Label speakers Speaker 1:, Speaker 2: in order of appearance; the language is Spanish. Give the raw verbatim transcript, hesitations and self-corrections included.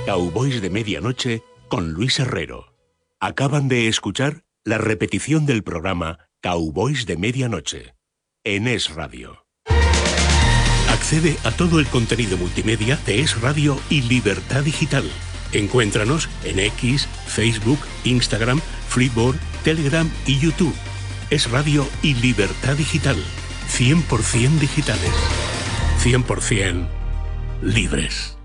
Speaker 1: Cowboys de Medianoche con Luis Herrero. Acaban de escuchar la repetición del programa Cowboys de Medianoche en Es Radio. Accede a todo el contenido multimedia de Es Radio y Libertad Digital. Encuéntranos en X, Facebook, Instagram, Flipboard, Telegram y YouTube. Es Radio y Libertad Digital. cien por ciento digitales. cien por ciento libres.